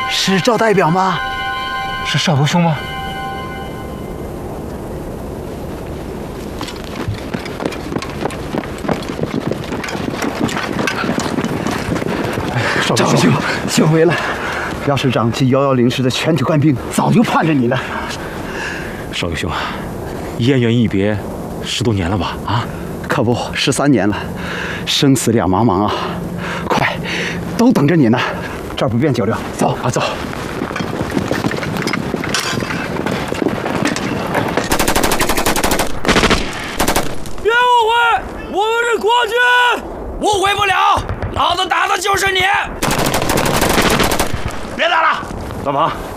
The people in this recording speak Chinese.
是赵代表吗？ 是少游兄吗？ 少游兄，久违了。姚师长及110师的全体官兵早就盼着你了。 少游兄啊，燕园一别10多年了吧？啊， 可不，13年了，生死两茫茫啊！快，都等着你呢。这儿不便久留，走啊，走。 别误会，我们是国军。误会不了，老子打的就是你。 别打了， 大王，